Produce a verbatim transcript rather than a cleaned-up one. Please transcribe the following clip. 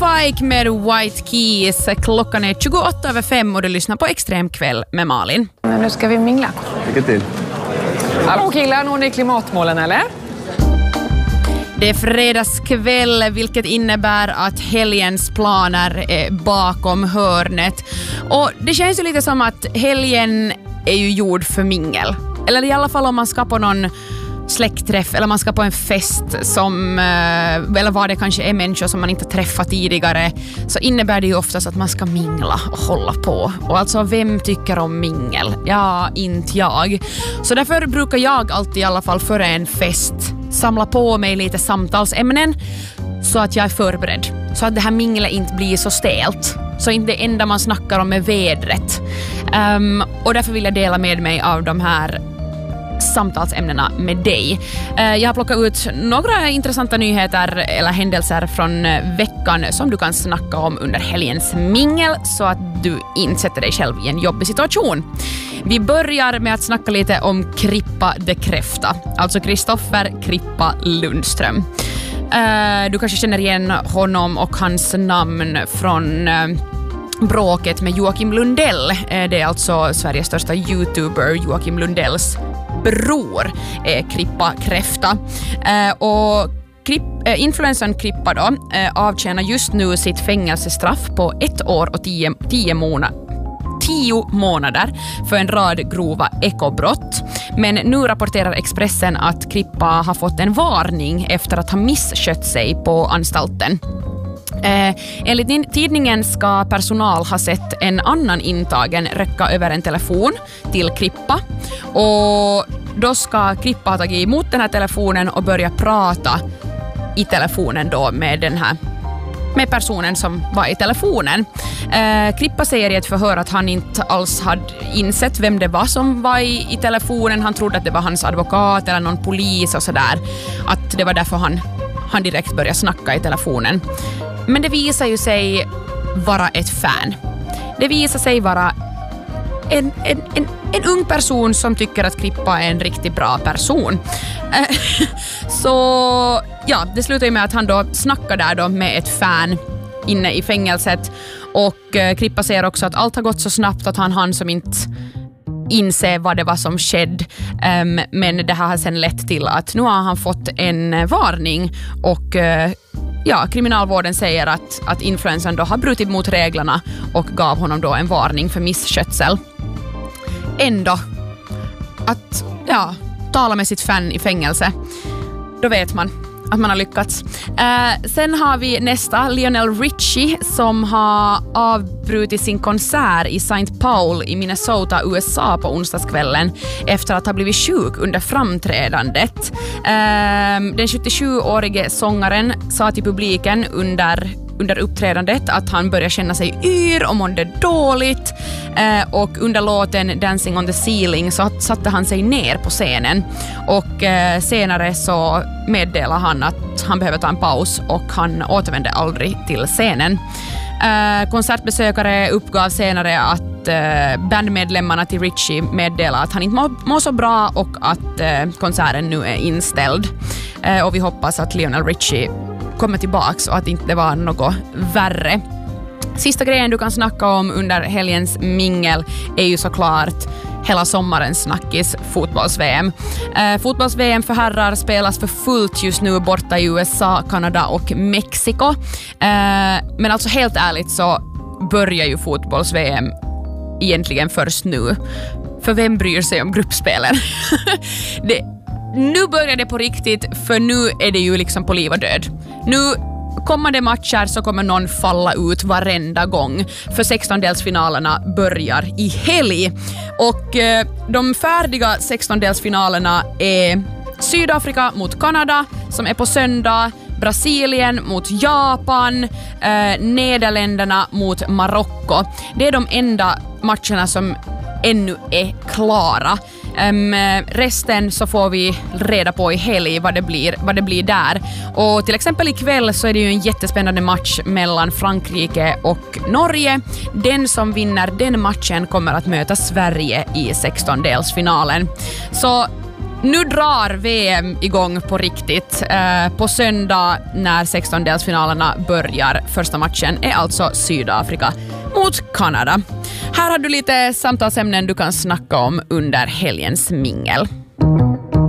Fike med White Keys. Klockan är tjugoåtta över fem och du lyssnar på Extremkväll med Malin. Men nu ska vi mingla. Lycka till. Hallå killar, når ni klimatmålen eller? Det är fredagskväll, vilket innebär att helgens planer är bakom hörnet. Och det känns ju lite som att helgen är ju gjord för mingel. Eller i alla fall om man ska på någon släktträff eller man ska på en fest som, eller vad det kanske är människor som man inte träffat tidigare, så innebär det ju oftast att man ska mingla och hålla på. Och alltså, vem tycker om mingel? Ja, inte jag. Så därför brukar jag alltid i alla fall före en fest samla på mig lite samtalsämnen så att jag är förberedd. Så att det här minglet inte blir så stelt. Så inte det enda man snackar om är vädret. Um, och därför vill jag dela med mig av de här samtalsämnena med dig. Jag har plockat ut några intressanta nyheter eller händelser från veckan som du kan snacka om under helgens mingel så att du inte sätter dig själv i en jobbig situation. Vi börjar med att snacka lite om Krippa de Kräfta, alltså Kristoffer Krippa Lundström. Du kanske känner igen honom och hans namn från bråket med Joakim Lundell. Det är alltså Sveriges största YouTuber, Joakim Lundells bror, är Krippa Kräfta. Eh, och Kripp, eh, influensan Krippa då eh, avtjänar just nu sitt fängelsestraff på ett år och tio, tio, månader, tio månader för en rad grova ekobrott. Men nu rapporterar Expressen att Krippa har fått en varning efter att ha misskött sig på anstalten. Eh, enligt tidningen ska personal ha sett en annan intagen räcka över en telefon till Krippa, och då ska Krippa ha tagit emot den här telefonen och börja prata i telefonen då med den här med personen som var i telefonen. Eh, Krippa säger i ett förhör att han inte alls hade insett vem det var som var i, i telefonen. Han trodde att det var hans advokat eller någon polis och sådär. Att det var därför han, han direkt började snacka i telefonen. Men det visar ju sig vara ett fan. Det visar sig vara en, en, en, en ung person som tycker att Krippa är en riktigt bra person. Så ja, det slutar ju med att han då snackar där då med ett fan inne i fängelset. Och eh, Krippa säger också att allt har gått så snabbt att han han som inte inse vad det var som skedde. Um, men det här har sen lett till att nu har han fått en varning och uh, ja, kriminalvården säger att, att influensan då har brutit mot reglerna och gav honom då en varning för misskötsel. Ändå att ja, tala med sitt fan i fängelse, då vet man att man har lyckats. Eh, sen har vi nästa, Lionel Richie, som har avbrutit sin konsert i Saint Paul i Minnesota, U S A på onsdagskvällen efter att ha blivit sjuk under framträdandet. Eh, den sjuttiosjuårige sångaren sa till publiken under under uppträdandet att han började känna sig yr och mådde dåligt, eh, och under låten Dancing on the Ceiling så satte han sig ner på scenen, och eh, senare så meddelade han att han behöver ta en paus och han återvände aldrig till scenen. Eh, konsertbesökare uppgav senare att eh, bandmedlemmarna till Richie meddelade att han inte mår må så bra och att eh, konserten nu är inställd. Eh, och vi hoppas att Lionel Richie kommer tillbaks och att inte det var något värre. Sista grejen du kan snacka om under helgens mingel är ju såklart hela sommarens snackis, fotbolls-V M. Eh, fotbolls-V M för herrar spelas för fullt just nu borta i U S A, Kanada och Mexiko. Eh, men alltså helt ärligt så börjar ju fotbolls-V M egentligen först nu. För vem bryr sig om gruppspelen? det Nu börjar det på riktigt, för nu är det ju liksom på liv och död. Nu kommande matcher så kommer någon falla ut varenda gång, för sextondelsfinalerna börjar i helg. Och eh, de färdiga sextondelsfinalerna är Sydafrika mot Kanada som är på söndag, Brasilien mot Japan, eh, Nederländerna mot Marocko. Det är de enda matcherna som ännu är klara. Um, resten så får vi reda på i helg vad det blir, vad det blir där. Och till exempel ikväll så är det ju en jättespännande match mellan Frankrike och Norge. Den som vinner den matchen kommer att möta Sverige i sextondelsfinalen. Så Nu drar V M igång på riktigt. Eh, på söndag när sextondelsfinalerna börjar. Första matchen är alltså Sydafrika mot Kanada. Här har du lite samtalsämnen du kan snacka om under helgens mingel.